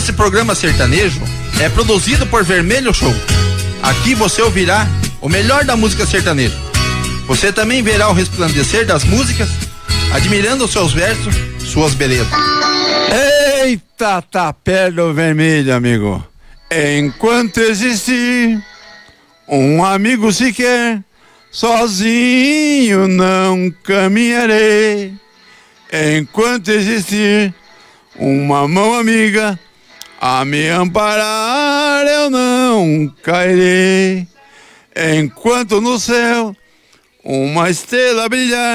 Esse programa sertanejo é produzido por Vermelho Show. Aqui você ouvirá o melhor da música sertaneja. Você também verá o resplandecer das músicas, admirando os seus versos, suas belezas. Eita, tá perto vermelho, amigo. Enquanto existir um amigo sequer, sozinho não caminharei. Enquanto existir uma mão amiga a me amparar, eu não cairei. Enquanto no céu uma estrela brilhar,